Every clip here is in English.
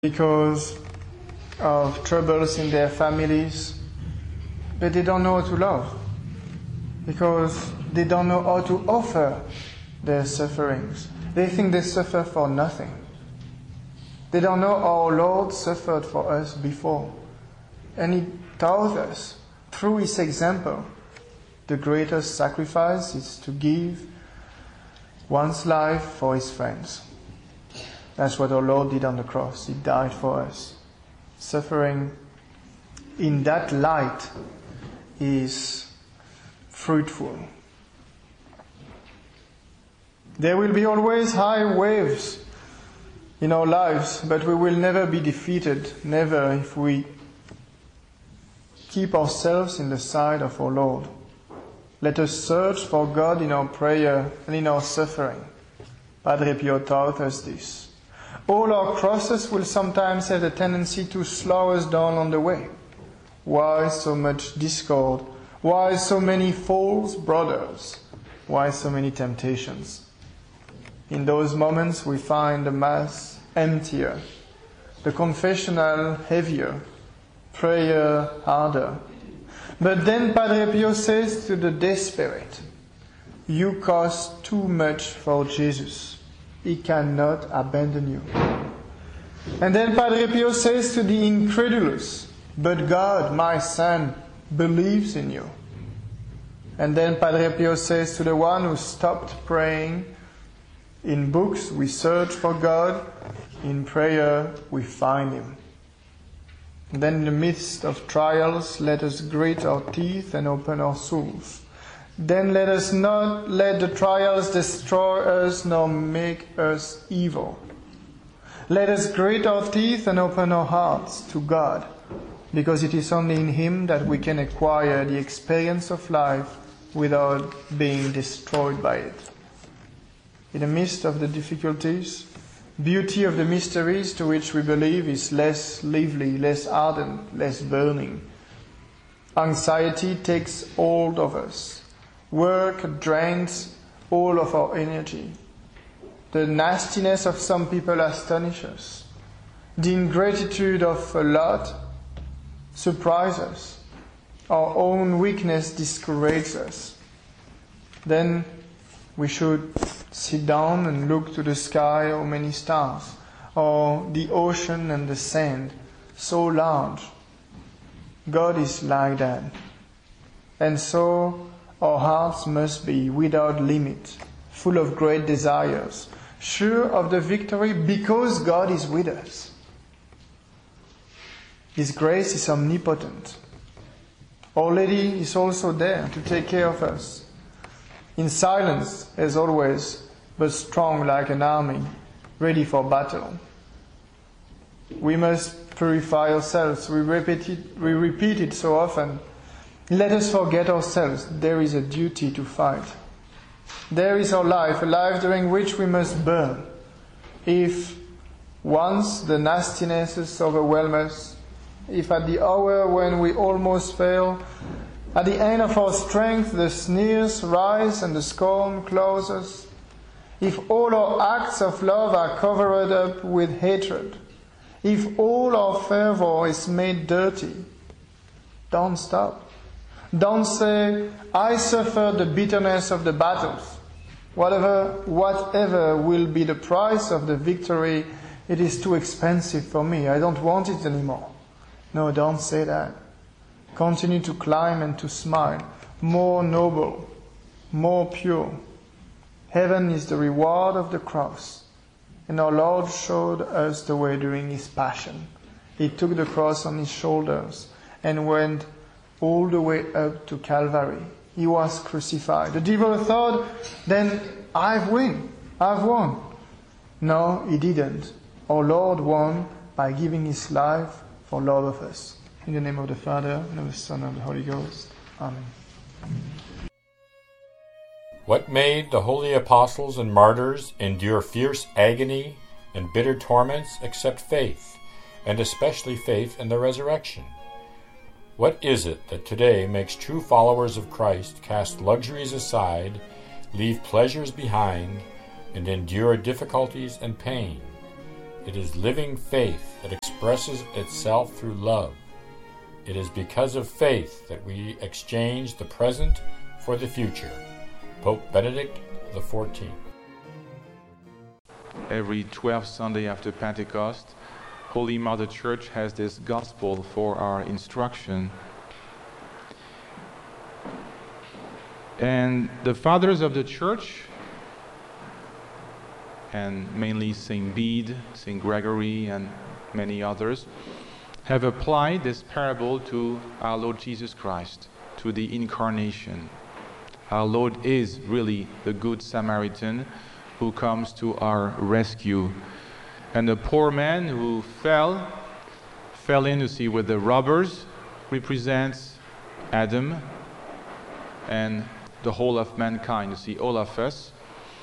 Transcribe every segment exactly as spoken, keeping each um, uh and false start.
because of troubles in their families, but they don't know how to love, because they don't know how to offer their sufferings. They think they suffer for nothing. They don't know our Lord suffered for us before, and He taught us through His example the greatest sacrifice is to give one's life for his friends. That's what our Lord did on the cross. He died for us. Suffering in that light is fruitful. There will be always high waves in our lives, but we will never be defeated, never, if we keep ourselves in the side of our Lord. Let us search for God in our prayer and in our suffering. Padre Pio taught us this. All our crosses will sometimes have the tendency to slow us down on the way. Why so much discord? Why so many false brothers? Why so many temptations? In those moments we find the Mass emptier, the confessional heavier, prayer harder. But then Padre Pio says to the desperate, you cost too much for Jesus. He cannot abandon you. And then Padre Pio says to the incredulous, but God, my son, believes in you. And then Padre Pio says to the one who stopped praying, in books we search for God, in prayer we find Him. And then in the midst of trials, let us grit our teeth and open our souls. Then let us not let the trials destroy us nor make us evil. Let us grit our teeth and open our hearts to God, because it is only in Him that we can acquire the experience of life without being destroyed by it. In the midst of the difficulties, beauty of the mysteries to which we believe is less lively, less ardent, less burning. Anxiety takes hold of us. Work drains all of our energy. The nastiness of some people astonishes us. The ingratitude of a lot surprises us. Our own weakness discourages us. Then we should sit down and look to the sky, how many stars, or the ocean and the sand, so large. God is like that. And so our hearts must be without limit, full of great desires, sure of the victory because God is with us. His grace is omnipotent. Our Lady is also there to take care of us. In silence, as always, but strong like an army, ready for battle. We must purify ourselves. We repeat it, we repeat it so often. Let us forget ourselves. There is a duty to fight. There is our life, a life during which we must burn. If once the nastinesses overwhelm us, if at the hour when we almost fail, at the end of our strength the sneers rise and the scorn closes, if all our acts of love are covered up with hatred, if all our fervor is made dirty, don't stop. Don't say, I suffer the bitterness of the battles. Whatever, whatever will be the price of the victory, it is too expensive for me. I don't want it anymore. No, don't say that. Continue to climb and to smile. More noble, more pure. Heaven is the reward of the cross. And our Lord showed us the way during His passion. He took the cross on His shoulders and went all the way up to Calvary. He was crucified. The devil thought, then I've won. I've won. No, he didn't. Our Lord won by giving His life for love of us. In the name of the Father, and of the Son, and of the Holy Ghost. Amen. What made the holy apostles and martyrs endure fierce agony and bitter torments except faith, and especially faith in the resurrection? What is it that today makes true followers of Christ cast luxuries aside, leave pleasures behind, and endure difficulties and pain? It is living faith that expresses itself through love. It is because of faith that we exchange the present for the future. Pope Benedict the fourteenth. Every twelfth Sunday after Pentecost, Holy Mother Church has this gospel for our instruction. And the fathers of the Church, and mainly Saint Bede, Saint Gregory, and many others, have applied this parable to our Lord Jesus Christ, to the Incarnation. Our Lord is really the Good Samaritan who comes to our rescue. And the poor man who fell, fell in, you see, with the robbers, represents Adam and the whole of mankind, you see, all of us.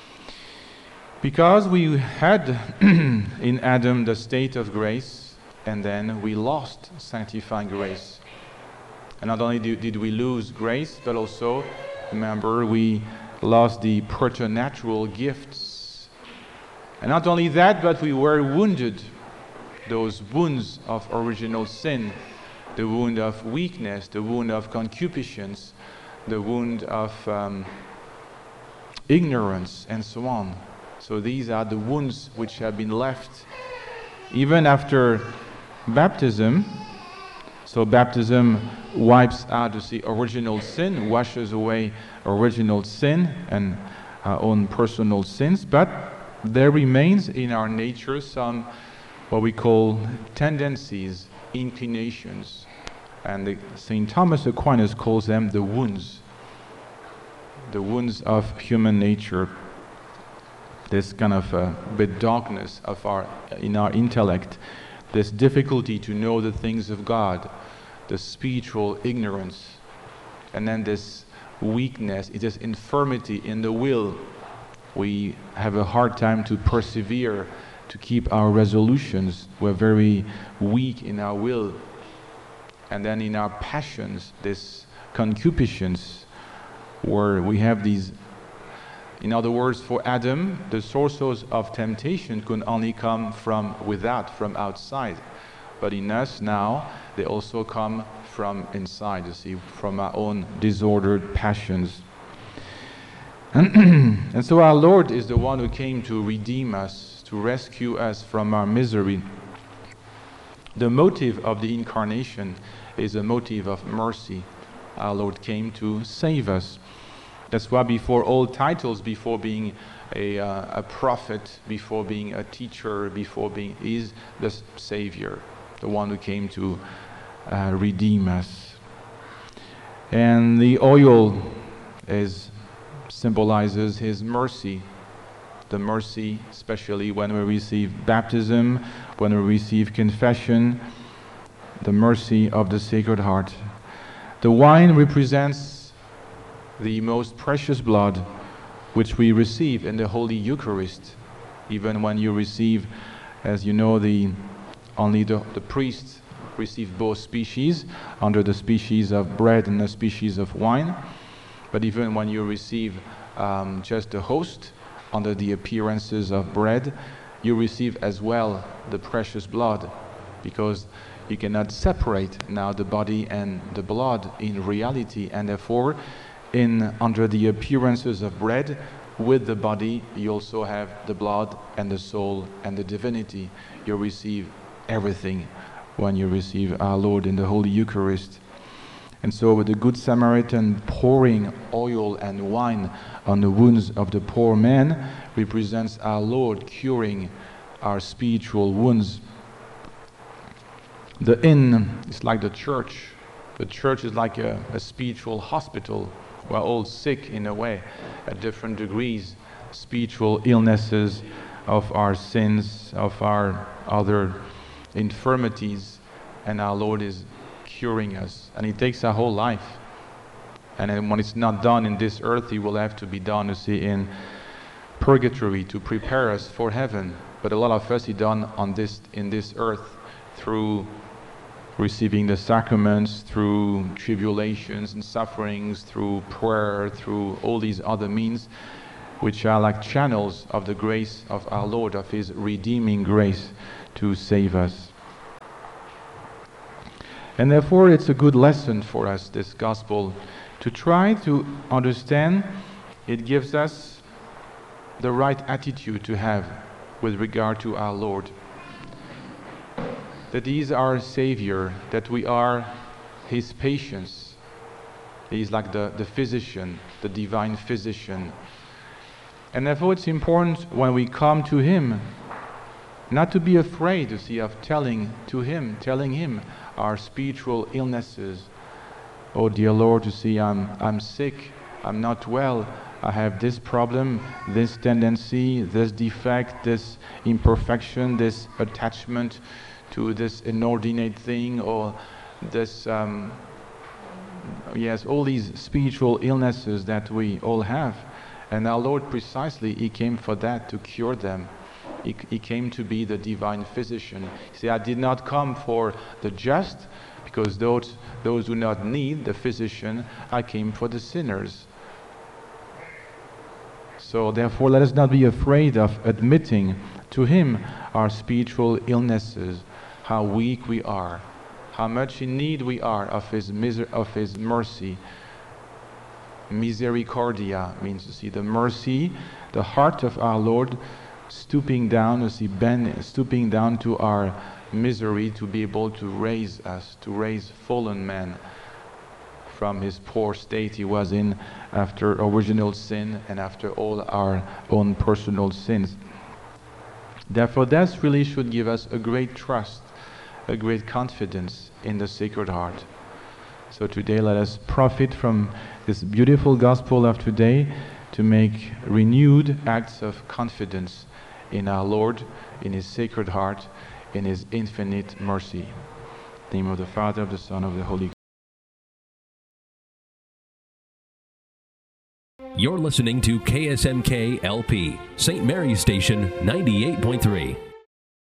Because we had in Adam the state of grace, and then we lost sanctifying grace. And not only did we lose grace, but also, remember, we lost the preternatural gifts. And not only that, but we were wounded. Those wounds of original sin, the wound of weakness, the wound of concupiscence, the wound of um, ignorance, and so on. So these are the wounds which have been left even after baptism. So baptism wipes out the original sin, washes away original sin and our own personal sins, but there remains in our nature some what we call tendencies, inclinations, and the, Saint Thomas Aquinas calls them the wounds, the wounds of human nature. This kind of uh, bit darkness of our in our intellect, this difficulty to know the things of God, the spiritual ignorance, and then this weakness, it is infirmity in the will. We have a hard time to persevere, to keep our resolutions. We're very weak in our will. And then in our passions, this concupiscence, where we have these, in other words, for Adam, the sources of temptation could only come from without, from outside. But in us now, they also come from inside, you see, from our own disordered passions. And so our Lord is the one who came to redeem us, to rescue us from our misery. The motive of the Incarnation is a motive of mercy. Our Lord came to save us. That's why before all titles, before being a, uh, a prophet, before being a teacher, before being, is the Savior, the one who came to uh, redeem us. And the oil is symbolizes His mercy, the mercy especially when we receive baptism, when we receive confession, the mercy of the Sacred Heart. The wine represents the most precious blood which we receive in the Holy Eucharist. Even when you receive, as you know, the only the, the priests receive both species, under the species of bread and the species of wine. But even when you receive um, just the host, under the appearances of bread, you receive as well the precious blood, because you cannot separate now the body and the blood in reality, and therefore in under the appearances of bread, with the body you also have the blood and the soul and the divinity. You receive everything when you receive our Lord in the Holy Eucharist. And so with the Good Samaritan pouring oil and wine on the wounds of the poor man represents our Lord curing our spiritual wounds. The inn is like the church. The church is like a, a spiritual hospital. We're all sick in a way, at different degrees, spiritual illnesses of our sins, of our other infirmities, and our Lord is curing us. And it takes our whole life. And then when it's not done in this earth, it will have to be done, you see, in purgatory to prepare us for heaven. But a lot of us is done on this in this earth through receiving the sacraments, through tribulations and sufferings, through prayer, through all these other means. which are like channels of the grace of our Lord, of His redeeming grace to save us. And therefore it's a good lesson for us, this gospel, to try to understand. It gives us the right attitude to have with regard to our Lord. That He is our Savior, that we are His patients. He is like the, the physician, the divine physician. And therefore it's important when we come to Him, not to be afraid, to see, of telling to Him, telling Him our spiritual illnesses. Oh dear Lord, to see, I'm, I'm sick, I'm not well, I have this problem, this tendency, this defect, this imperfection, this attachment to this inordinate thing, or this, um, yes, all these spiritual illnesses that we all have. And our Lord, precisely, He came for that, to cure them. He, he came to be the divine physician. He said, I did not come for the just, because those, those do not need the physician. I came for the sinners. So therefore, let us not be afraid of admitting to Him our spiritual illnesses, how weak we are, how much in need we are of His, miser- of His mercy. Misericordia means to see the mercy, the heart of our Lord stooping down, to see Ben stooping down to our misery, to be able to raise us, to raise fallen man from his poor state he was in after original sin and after all our own personal sins. Therefore, that really should give us a great trust, a great confidence in the Sacred Heart. So today let us profit from this beautiful gospel of today to make renewed acts of confidence in our Lord, in His Sacred Heart, in His infinite mercy. In the name of the Father, of the Son, of the Holy Ghost. You're listening to K S M K L P, Saint Mary's Station ninety-eight point three.